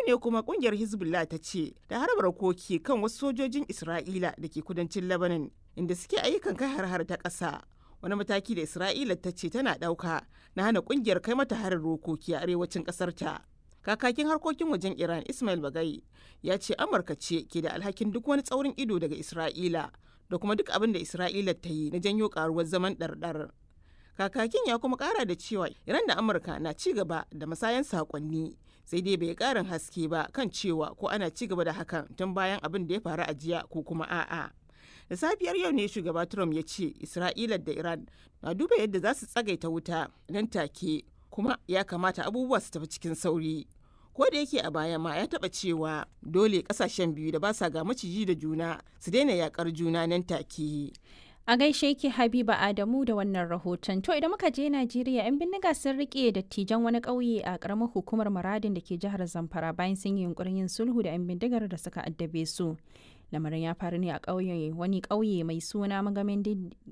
ne kuma kungiyar Hezbollah ta ce da harba rokoki kan wasu sojojin Isra'ila da ke kudancin Lebanon inda suke ayyukan kai har ta ƙasa. Wani mataki da Isra'ila ta ce tana ɗauka na hana kungiyar kai mata harin rokoki a arewacin ƙasar ta. Kakakin harkokin wajen Iran Ismail Bagai ya ce Amurka ce ke da alhakin duk wani tsaurin ido daga Isra'ila da kuma duk abin da Isra'ila ta yi na janyo karuwar zaman ɗarɗar. Kakakin ya kuma ƙara da cewa Iran da Amurka na ci gaba da masayan saƙonni, sai dai bai ƙarin haske ba kan cewa ko ana ci gaba da hakan tun bayan abin da ya faru a jiya ko kuma a'a. Da safiyar yau ne shugaba Trump ya ce Isra'ila da Iran na duba yadda za su tsagaita wuta nan take, kuma ya kamata abubuwa su tafi cikin sauri. Ko da yake a baya ma ya taba cewa dole kasashen biyu da ba sa ga maciji da juna su daina yakar juna nan take. A gaishe ki Habiba Adamu da wannan rahoton. To idan muka je Najeriya, 'yan bindiga sun rike dattijan wani ƙauye a ƙaramar hukumar Maradin da ke jihar Zamfara bayan sun yi yunkurin yin sulhu da 'yan bindigar da suka addabe su. Lamarin ya faru ne a wani ƙauye mai suna Magamin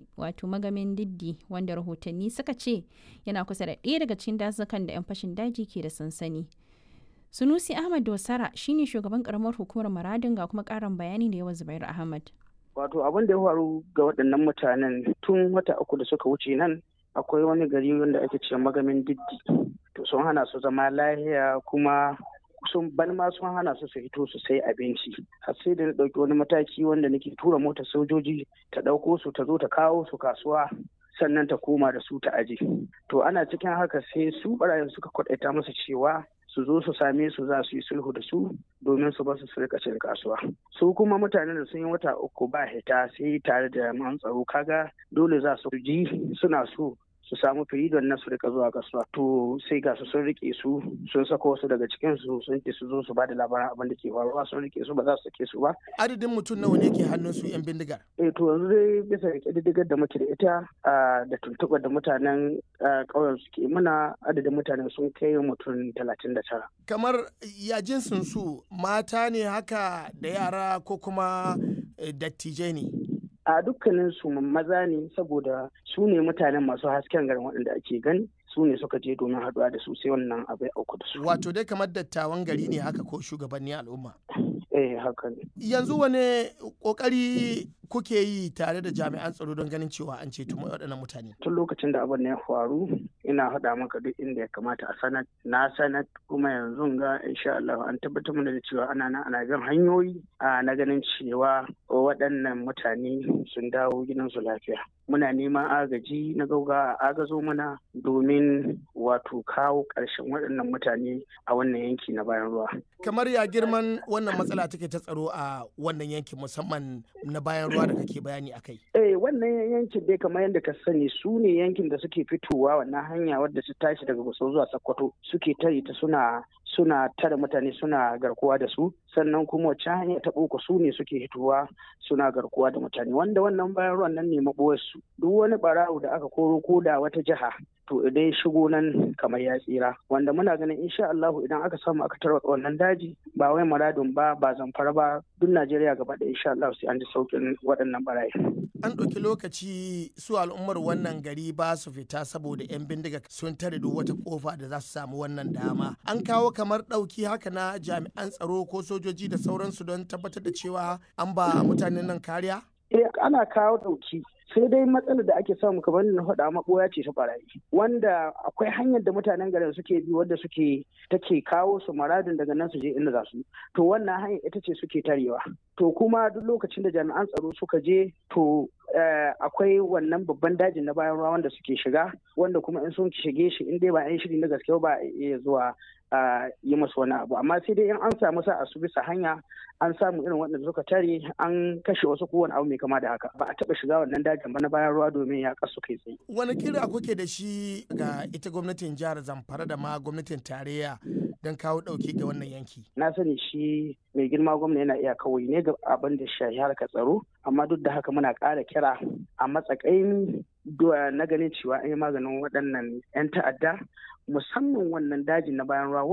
Diddi, wanda rahotanni suka ce yana kusa da ɗaya daga cikin dazukan da 'yan fashin daji ke da sansani. Sunusi Ahmad Dosara shine shugaban karamar hukumar Maradin, ga kuma karin bayani da yawa Zubair Ahmad. Wato abin da ya faru ga waɗannan mutanen tun wata uku da suka wuce nan, akwai wani gari wanda ake ce Magamin Diddi. To sun hana su zama lahiya, kuma sun hana su fito su sai abinci. Har sai da na ɗauki wani mataki wanda nake tura motar sojoji ta ɗauko su ta zo ta kawo su kasuwa, sannan ta koma da su ta aje. To ana cikin haka sai su barayin suka kwaɗaita musu cewa su zo su same su za su yi sulhu da su domin su basu su rika cin kasuwa. Su kuma mutanen da sun yi wata uku ba hita sai tare da jami'an tsaro, kaga dole za su ji suna so su samu firidon na su rika zuwa kasuwa. To sai ga su sun rike su, sun sako wasu daga cikin su sun ce su zo su ba da labaran abin da ke faruwa, sun rike su ba za su sake su ba. Adadin mutum nawa ne ke hannun su 'yan bindigar? To yanzu dai bisa ga ƙididdigar da muke da ita da tuntuɓar da mutanen ƙauyen suke muna, adadin mutanen sun kai mutum 39. Kamar ya jinsin su mata ne haka da yara ko kuma dattijai ne? A dukkanin su maza ne, saboda su ne mutanen masu hasken garin waɗanda ake gani, su ne suka je domin haɗuwa da su sai wannan abai auku da su. Wato dai kamar dattawan gari ne haka ko shugabanni al'umma? Haka ne. Yanzu wane kokari kuke yi tare da jami'an tsaro don ganin cewa an ceto waɗannan mutane? Tun lokacin da abin ya faru ina haɗa maka duk inda ya kamata a sanar, na sanar, kuma yanzu ga insha Allah an tabbatar mana da cewa ana bin hanyoyi na ganin cewa waɗannan mutane sun dawo gidansu lafiya. Muna neman agaji na gauga a agazo mana domin wato kawo ƙarshen waɗannan mutane a wannan yanki na bayan ruwa. Kamar ya girman wannan matsala take ta tsaro a wannan yankin, musamman na bayan ruwa da kake bayani a kai? Wannan yankin dai kamar yadda ka sani su ne yankin da suke fitowa wannan hanya wadda su tashi daga Gusau zuwa Sokoto, suke tare ta suna tare mutane suna garkuwa da su, sannan kuma wacce hanya ta boko su ne suke hitowa suna garkuwa da mutane, wanda wannan bayan ruwan nan ne maɓoyar su. Duk wani barawo da aka koro ko da wata jiha to idan shigo nan kamar ya tsira, wanda muna ganin insha Allah idan aka samu aka tarwatsa wannan daji, ba wai Maradun ba Zamfara ba, duk Najeriya gaba da insha Allah sai an ji saukin waɗannan barayi. An ɗauki lokaci su al'ummar wannan gari ba su fita saboda 'yan bindiga sun tare duk wata kofa da za su samu wannan dama. An kawo kamar ɗauki haka na jami'an tsaro ko sojoji da sauransu don tabbatar da cewa an ba mutanen nan kariya? Ana kawo ɗauki. Sai dai matsalar da ake samu kamar na faɗa maɓoya ce ta barayi, wanda akwai hanyar da mutanen garin suke bi wadda take kawo su Maradin daga nan su je inda za su. To wannan hanyar ita ce suke tarewa. To kuma duk lokacin da jami'an tsaro suka je to akwai wannan babban dajin na bayan ruwa wanda suke shiga, wanda kuma in sun shige shi in dai ba 'yan shiri na gaske ba iya zuwa yi masu wani abu. Amma sai dai in an samu sa su bisa hanya an samu irin waɗanda suka tare an kashe wasu kowane abu mai kama da haka, ba a taɓa shiga wannan dajin ba na bayan ruwa domin ya kasu kai tsaye. Wani kira kuke da shi ga ita gwamnatin jihar Zamfara da ma gwamnatin tarayya don kawo ɗauki ga wannan yanki? Na sani shi mai girma gwamna yana iya kawai ne ga abin da shahi harkar tsaro, amma duk da haka muna ƙara kira a matsakain na ganin cewa an yi maganin waɗannan 'yan ta'adda, musamman wannan dajin na bayan ruwa